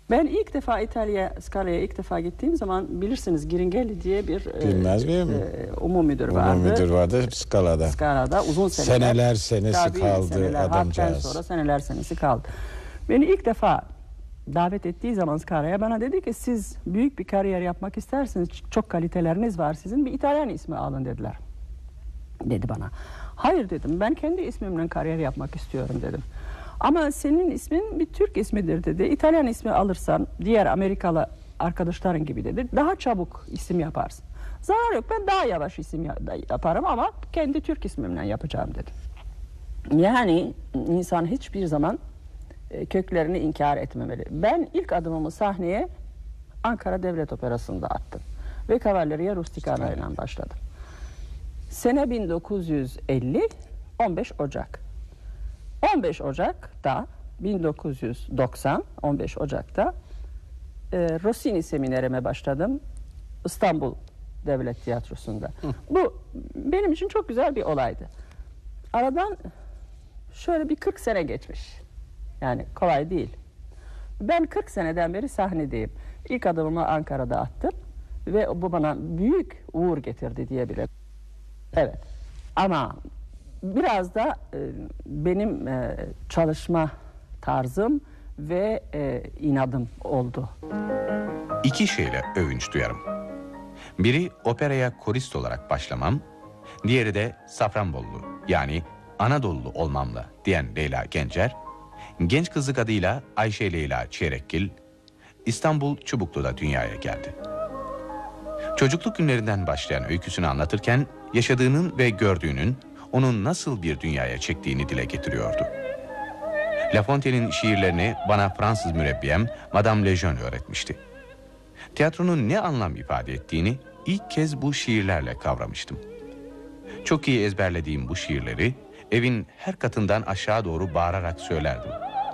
Ben ilk defa Scala'ya ilk defa gittiğim zaman bilirsiniz Giringelli diye bir Bilmez miyim? umum müdür vardı. Umum müdür vardı Scala'da. Scala'da uzun seneler. Seneler senesi tabii, kaldı seneler, adamcağız. sonra seneler senesi kaldı. Beni ilk defa davet ettiği zaman Scala'ya bana dedi ki siz büyük bir kariyer yapmak isterseniz çok kaliteleriniz var sizin bir İtalyan ismi alın dediler. Dedi bana. Hayır dedim ben kendi ismimle kariyer yapmak istiyorum dedim. Ama senin ismin bir Türk ismidir dedi. İtalyan ismi alırsan diğer Amerikalı arkadaşların gibi dedi. Daha çabuk isim yaparsın. Zarar yok ben daha yavaş isim yaparım ama kendi Türk ismimle yapacağım dedi. Yani insan hiçbir zaman köklerini inkar etmemeli. Ben ilk adımımı sahneye Ankara Devlet Operası'nda attım. Ve Cavalleria Rusticana ile başladım. Sene 1950, 15 Ocak. 15 Ocak'ta 1990, 15 Ocak'ta Rossini seminerime başladım. İstanbul Devlet Tiyatrosu'nda. Bu benim için çok güzel bir olaydı. Aradan şöyle bir 40 sene geçmiş. Yani kolay değil. Ben 40 seneden beri sahnedeyim. İlk adımımı Ankara'da attım ve bu bana büyük uğur getirdi diyebilirim. Evet. Ama biraz da benim çalışma tarzım ve inadım oldu. İki şeyle övünç duyarım. Biri operaya korist olarak başlamam, diğeri de Safranbolulu yani Anadolulu olmamla diyen Leyla Gencer, genç kızlık adıyla Ayşe Leyla Çeyrekgil, İstanbul Çubuklu'da dünyaya geldi. Çocukluk günlerinden başlayan öyküsünü anlatırken yaşadığının ve gördüğünün onun nasıl bir dünyaya çektiğini dile getiriyordu. La Fontaine'in şiirlerini bana Fransız mürebbiyem Madame Lejeune öğretmişti. Tiyatronun ne anlam ifade ettiğini ilk kez bu şiirlerle kavramıştım. Çok iyi ezberlediğim bu şiirleri evin her katından aşağı doğru bağırarak söylerdim.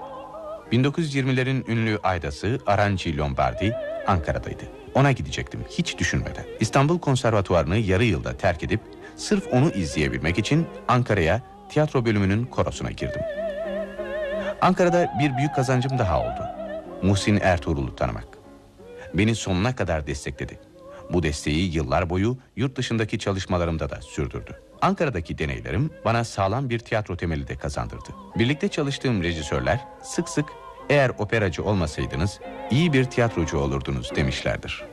1920'lerin ünlü aydası Aranci Lombardi Ankara'daydı. Ona gidecektim hiç düşünmeden. İstanbul Konservatuvarı'nı yarı yılda terk edip sırf onu izleyebilmek için Ankara'ya tiyatro bölümünün korosuna girdim. Ankara'da bir büyük kazancım daha oldu. Muhsin Ertuğrul'u tanımak. Beni sonuna kadar destekledi. Bu desteği yıllar boyu yurt dışındaki çalışmalarımda da sürdürdü. Ankara'daki deneylerim bana sağlam bir tiyatro temeli de kazandırdı. Birlikte çalıştığım rejisörler sık sık eğer operacı olmasaydınız iyi bir tiyatrocu olurdunuz demişlerdir.